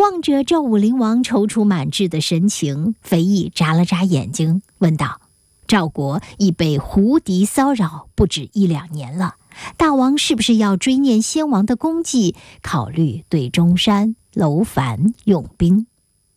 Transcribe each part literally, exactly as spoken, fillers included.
望着赵武灵王踌躇满志的神情，肥义眨了眨眼睛，问道：赵国已被胡敌骚扰不止一两年了，大王是不是要追念先王的功绩，考虑对中山、楼烦用兵？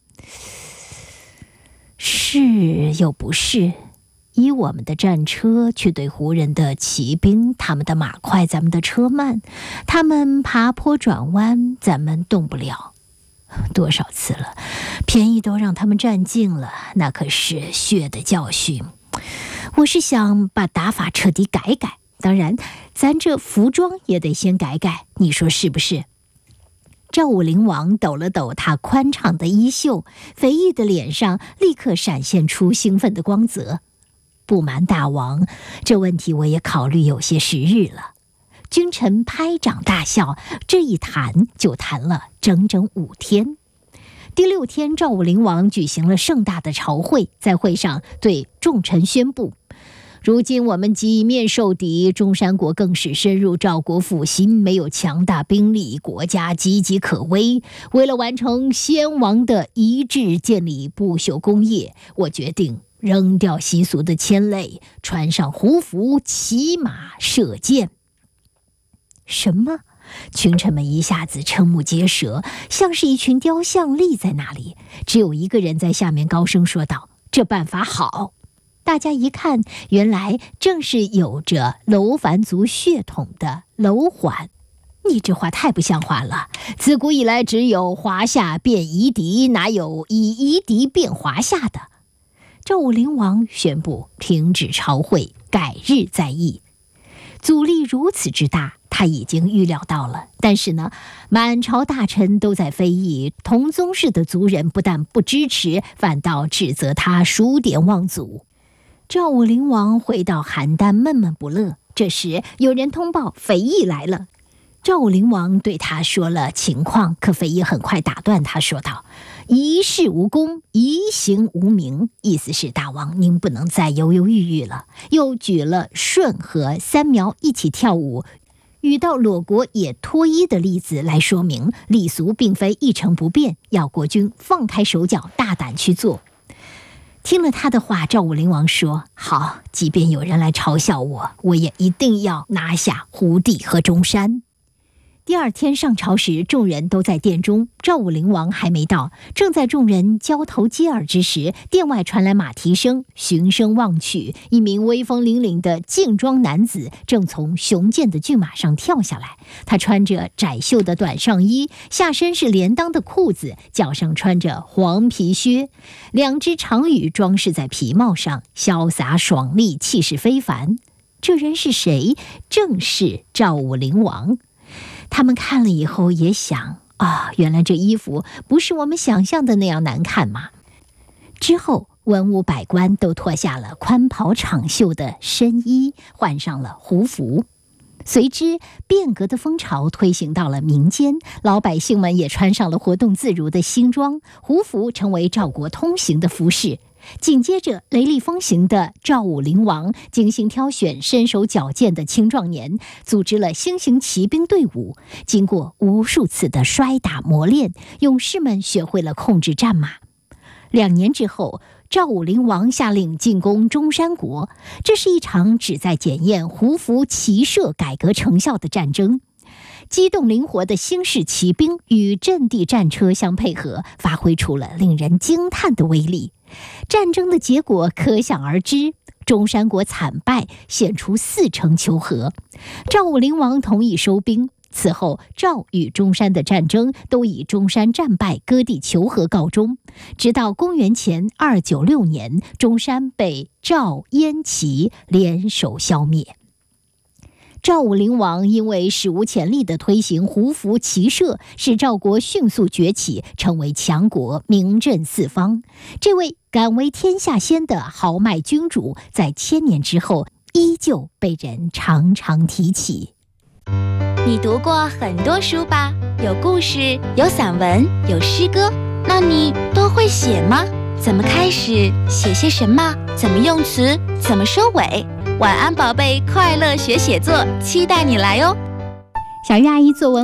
是又不是，以我们的战车去对胡人的骑兵，他们的马快，咱们的车慢，他们爬坡转弯，咱们动不了。多少次了，便宜都让他们占尽了，那可是血的教训。我是想把打法彻底改改，当然咱这服装也得先改改，你说是不是？赵武灵王抖了抖他宽敞的衣袖，肥义的脸上立刻闪现出兴奋的光泽。不瞒大王，这问题我也考虑有些时日了。君臣拍掌大笑，这一谈就谈了整整五天。第六天，赵武灵王举行了盛大的朝会，在会上对众臣宣布：如今我们几面受敌，中山国更是深入赵国腹心，没有强大兵力，国家岌岌可危。为了完成先王的遗志，建立不朽功业，我决定扔掉习俗的牵累，穿上胡服，骑马射箭。什么？群臣们一下子瞠目结舌，像是一群雕像立在那里。只有一个人在下面高声说道：这办法好。大家一看，原来正是有着楼烦族血统的楼缓。你这话太不像话了，自古以来只有华夏变夷狄，哪有以夷狄变华夏的？赵武灵王宣布停止朝会，改日再议。阻力如此之大，他已经预料到了，但是呢，满朝大臣都在非议，同宗室的族人不但不支持，反倒指责他数典忘祖。赵武灵王回到邯郸闷闷不乐，这时有人通报肥义来了。赵武灵王对他说了情况，可肥义很快打断他说道：一事无功，一行无名，意思是大王您不能再犹犹豫豫了。又举了舜和三苗一起跳舞，与到裸国也脱衣的例子来说明礼俗并非一成不变，要国君放开手脚，大胆去做。听了他的话，赵武灵王说：好，即便有人来嘲笑我，我也一定要拿下胡地和中山。第二天上朝时，众人都在殿中，赵武灵王还没到。正在众人交头接耳之时，殿外传来马蹄声，循声望去，一名威风凛凛的劲装男子正从雄健的骏马上跳下来。他穿着窄袖的短上衣，下身是连裆的裤子，脚上穿着黄皮靴，两只长羽装饰在皮帽上，潇洒爽利，气势非凡。这人是谁？正是赵武灵王。他们看了以后也想啊、哦，原来这衣服不是我们想象的那样难看嘛。之后文武百官都脱下了宽袍长袖的深衣，换上了胡服。随之变革的风潮推行到了民间，老百姓们也穿上了活动自如的新装，胡服成为赵国通行的服饰。紧接着雷厉风行的赵武灵王精心挑选身手矫健的青壮年，组织了新型骑兵队伍。经过无数次的摔打磨练，勇士们学会了控制战马。两年之后，赵武灵王下令进攻中山国，这是一场旨在检验胡服骑射改革成效的战争。机动灵活的新式骑兵与阵地战车相配合，发挥出了令人惊叹的威力。战争的结果可想而知，中山国惨败，显出四城求和。赵武灵王同意收兵。此后，赵与中山的战争都以中山战败、割地求和告终。直到公元前二九六年，中山被赵、燕、齐联手消灭。赵武灵王因为史无前例地推行胡服骑射，使赵国迅速崛起，成为强国，名震四方。这位敢为天下先的豪迈君主，在千年之后依旧被人常常提起。 你读过很多书吧？有故事，有散文，有诗歌，那你都会写吗？怎么开始？写些什么？怎么用词？怎么收尾？晚安宝贝，快乐学写作，期待你来哦。 小鱼阿姨作文屋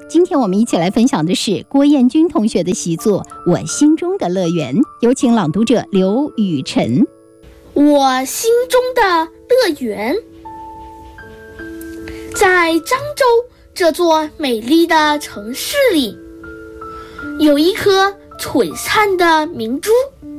今天我们一起来分享的是郭彦均同学的习作《我心中的乐园》，有请朗读者刘雨辰。 我心中的乐园。在漳州这座美丽的城市里，有一颗璀璨的明珠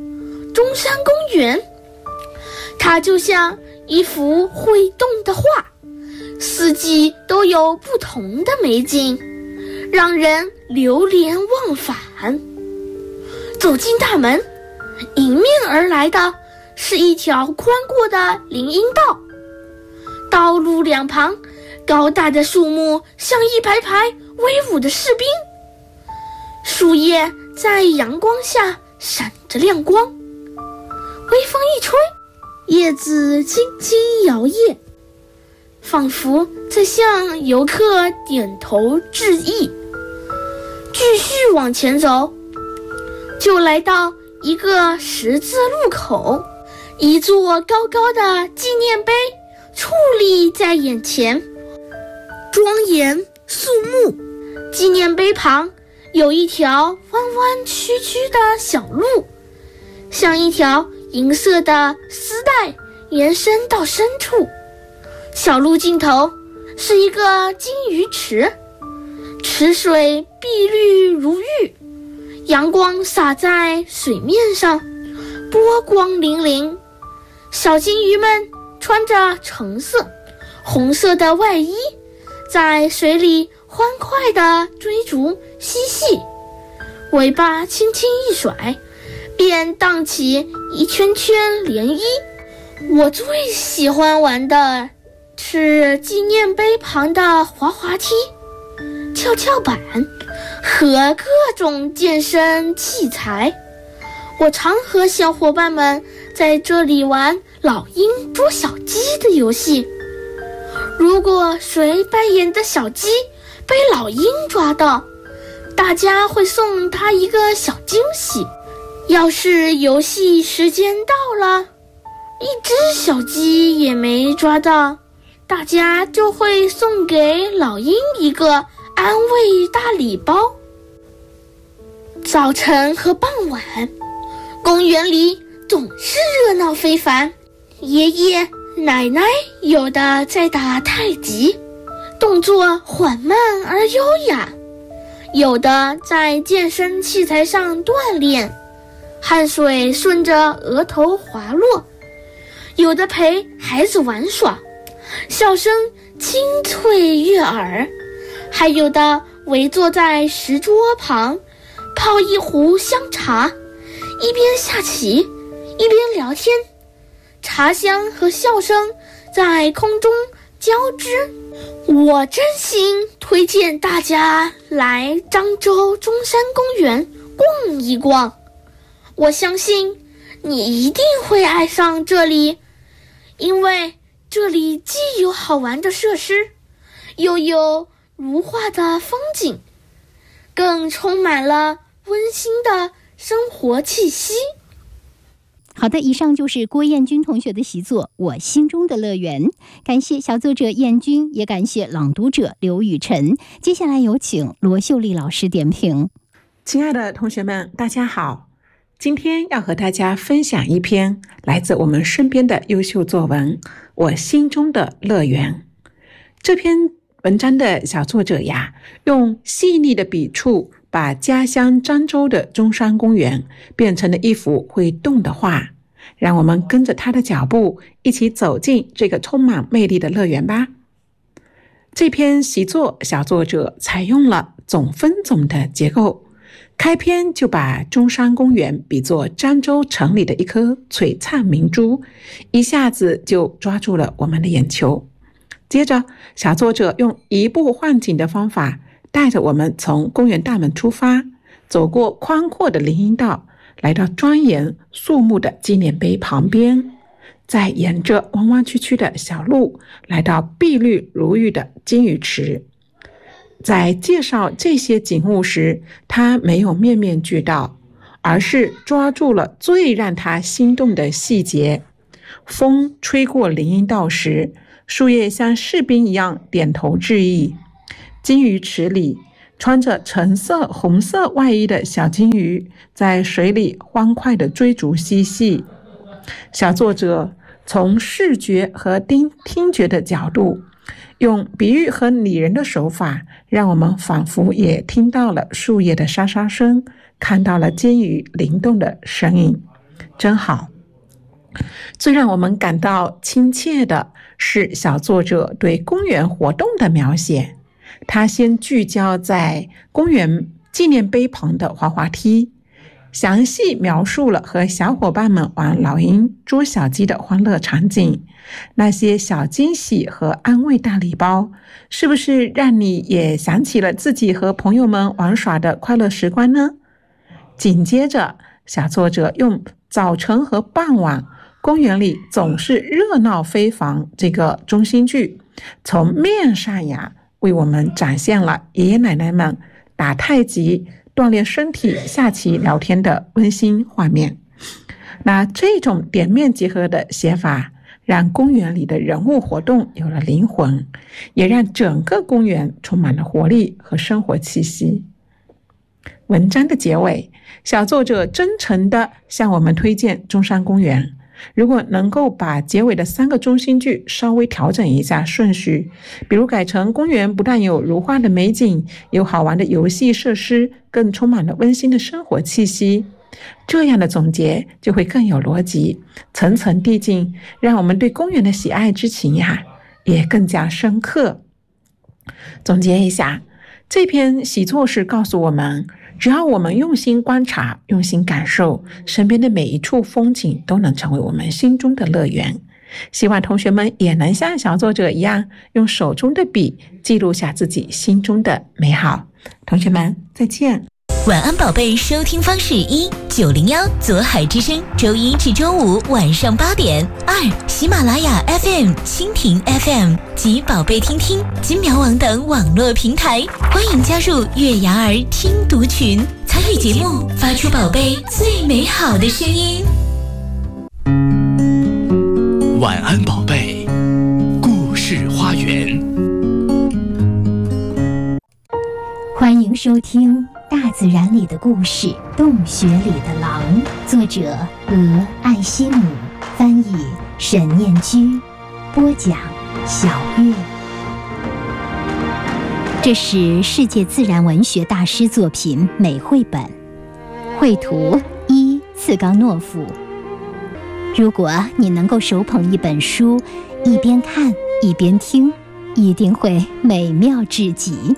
——中山公园。它就像一幅会动的画，四季都有不同的美景，让人流连忘返。走进大门，迎面而来的是一条宽阔的林荫道，道路两旁高大的树木像一排排威武的士兵，树叶在阳光下闪着亮光，微风一吹，叶子轻轻摇曳，仿佛在向游客点头致意。继续往前走，就来到一个十字路口，一座高高的纪念碑矗立在眼前，庄严肃穆。纪念碑旁有一条弯弯曲曲的小路，像一条银色的丝带延伸到深处。小路尽头是一个金鱼池，池水碧绿如玉，阳光洒在水面上，波光粼粼。小金鱼们穿着橙色、红色的外衣，在水里欢快地追逐嬉戏，尾巴轻轻一甩，便荡起一圈圈涟漪。我最喜欢玩的是纪念碑旁的滑滑梯、跷跷板和各种健身器材。我常和小伙伴们在这里玩老鹰捉小鸡的游戏。如果谁扮演的小鸡被老鹰抓到，大家会送他一个小惊喜。要是游戏时间到了，一只小鸡也没抓到，大家就会送给老鹰一个安慰大礼包。早晨和傍晚，公园里总是热闹非凡。爷爷奶奶有的在打太极，动作缓慢而优雅；有的在健身器材上锻炼，汗水顺着额头滑落；有的陪孩子玩耍，笑声清脆悦耳；还有的围坐在石桌旁，泡一壶香茶，一边下棋一边聊天，茶香和笑声在空中交织。我真心推荐大家来漳州中山公园逛一逛，我相信你一定会爱上这里，因为这里既有好玩的设施，又有如画的风景，更充满了温馨的生活气息。 好的，以上就是郭彦均同学的习作《我心中的乐园》，感谢小作者彦均，也感谢朗读者刘雨辰。接下来有请罗秀丽老师点评。 亲爱的同学们，大家好，今天要和大家分享一篇来自我们身边的优秀作文《我心中的乐园》。这篇文章的小作者呀，用细腻的笔触把家乡漳州的中山公园变成了一幅会动的画，让我们跟着他的脚步一起走进这个充满魅力的乐园吧。这篇习作小作者采用了总分总的结构，开篇就把中山公园比作漳州城里的一颗璀璨明珠，一下子就抓住了我们的眼球。接着小作者用移步换景的方法，带着我们从公园大门出发，走过宽阔的林荫道，来到庄严肃穆的纪念碑旁边，再沿着弯弯曲曲的小路来到碧绿如玉的金鱼池。在介绍这些景物时，他没有面面俱到，而是抓住了最让他心动的细节。风吹过林荫道时，树叶像士兵一样点头致意。金鱼池里， 穿着橙色、红色外衣的小金鱼在水里欢快地追逐嬉戏。小作者从视觉和听听觉的角度，用比喻和拟人的手法，让我们仿佛也听到了树叶的沙沙声，看到了金鱼灵动的身影，真好。最让我们感到亲切的是小作者对公园活动的描写。他先聚焦在公园纪念碑旁的滑滑梯，详细描述了和小伙伴们玩老鹰捉小鸡的欢乐场景。那些小惊喜和安慰大礼包，是不是让你也想起了自己和朋友们玩耍的快乐时光呢？紧接着，小作者用早晨和傍晚公园里总是热闹非凡这个中心句，从面上呀为我们展现了爷爷奶奶们打太极、锻炼身体、下棋、聊天的温馨画面。那这种点面结合的写法，让公园里的人物活动有了灵魂，也让整个公园充满了活力和生活气息。文章的结尾，小作者真诚地向我们推荐中山公园。如果能够把结尾的三个中心句稍微调整一下顺序，比如改成公园不但有如画的美景，有好玩的游戏设施，更充满了温馨的生活气息，这样的总结就会更有逻辑，层层递进，让我们对公园的喜爱之情呀也更加深刻。总结一下，这篇习作是告诉我们，只要我们用心观察，用心感受，身边的每一处风景都能成为我们心中的乐园。希望同学们也能像小作者一样，用手中的笔记录下自己心中的美好。同学们，再见。 晚安宝贝收听方式一九零幺左海之声，周一至周五晚上八点；二喜马拉雅 F M、蜻蜓 F M 及宝贝听听、金苗网等网络平台，欢迎加入月牙儿听读群，参与节目，发出宝贝最美好的声音。 晚安宝贝，故事花园。 欢迎收听《大自然里的故事，洞穴里的狼》，作者俄艾希姆，翻译沈念居，播讲小月。这是世界自然文学大师作品美绘本，绘图伊茨冈诺夫。如果你能够手捧一本书，一边看一边听，一定会美妙至极。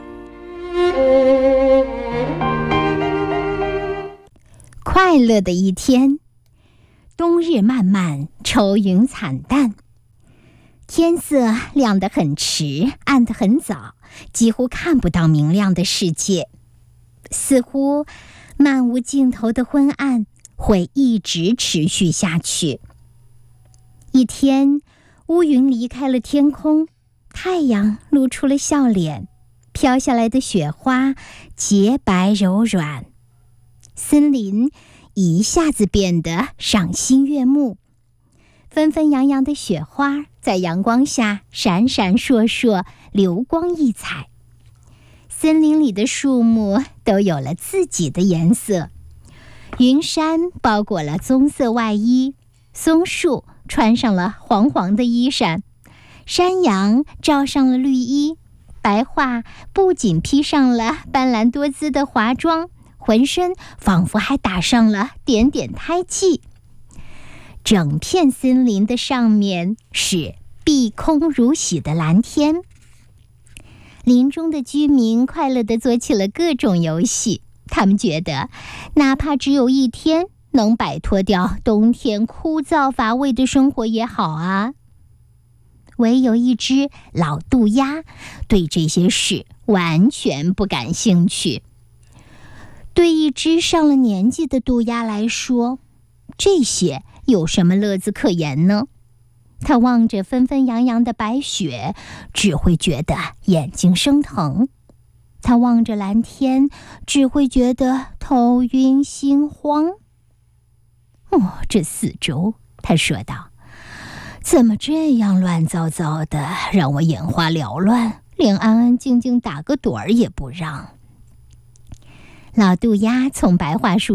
快乐的一天，冬日漫漫，愁云惨淡，天色亮得很迟，暗得很早，几乎看不到明亮的世界，似乎漫无尽头的昏暗会一直持续下去。一天，乌云离开了天空，太阳露出了笑脸，飘下来的雪花洁白柔软，森林一下子变得赏心悦目，纷纷扬扬的雪花在阳光下闪闪烁烁，流光溢彩。森林里的树木都有了自己的颜色，云杉包裹了棕色外衣，松树穿上了黄黄的衣衫，山羊罩上了绿衣，白桦不仅披上了斑斓多姿的华装，浑身仿佛还打上了点点胎记。整片森林的上面是碧空如洗的蓝天。林中的居民快乐地做起了各种游戏，他们觉得哪怕只有一天能摆脱掉冬天枯燥乏味的生活也好啊。唯有一只老渡鸦对这些事完全不感兴趣。对一只上了年纪的渡鸦来说，这些有什么乐子可言呢？它望着纷纷扬扬的白雪，只会觉得眼睛生疼；它望着蓝天，只会觉得头晕心慌。哦，这四周，他说道，怎么这样乱糟糟的，让我眼花缭乱，连安安静静打个盹儿也不让。 老杜鸦从白桦树